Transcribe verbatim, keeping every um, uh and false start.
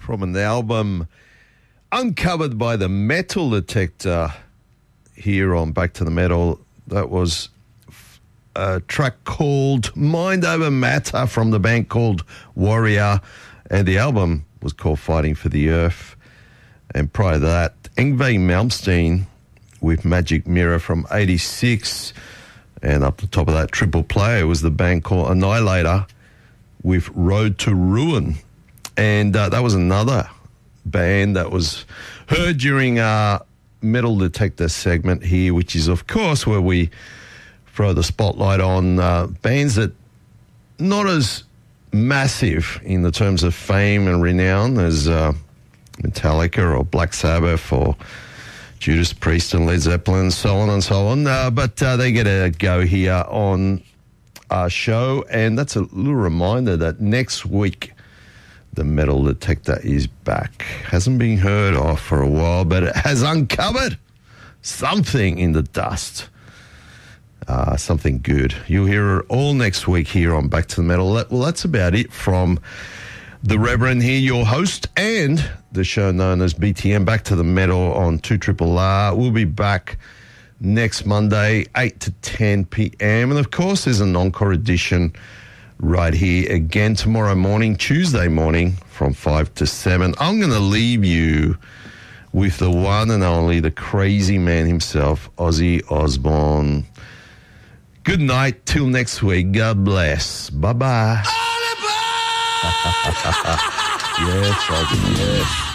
from an album uncovered by the Metal Detector here on Back to the Metal. That was a track called Mind Over Matter from the band called Warrior, and the album was called Fighting for the Earth. And prior to that, Yngwie Malmsteen with Magic Mirror from eighty-six, and up the top of that triple play was the band called Annihilator with Road to Ruin. And uh, that was another band that was heard during our Metal Detector segment here, which is, of course, where we throw the spotlight on uh, bands that not as massive in the terms of fame and renown as uh, Metallica or Black Sabbath or Judas Priest and Led Zeppelin, so on and so on. Uh, but uh, they get a go here on our show, and that's a little reminder that next week the Metal Detector is back. Hasn't been heard of for a while, but it has uncovered something in the dust. Uh, something good. You'll hear it all next week here on Back to the Metal. Well, that's about it from the Reverend here, your host, and the show known as B T M, Back to the Metal on two R R R. We'll be back next Monday, eight to ten p.m. And, of course, there's an encore edition right here again tomorrow morning, Tuesday morning, from five to seven. I'm going to leave you with the one and only, the crazy man himself, Ozzy Osbourne. Good night. Till next week. God bless. Bye-bye. Yes, Ozzy, yes.